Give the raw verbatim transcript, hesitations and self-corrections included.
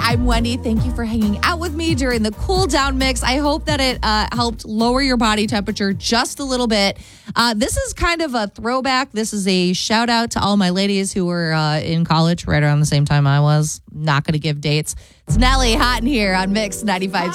I'm Wendy. Thank you for hanging out with me during the cool down mix. I hope that it uh, helped lower your body temperature just a little bit. Uh, this is kind of a throwback. This is a shout out to all my ladies who were uh, in college right around the same time I was. Not going to give dates. It's Nelly, hot in here on Mix ninety-five.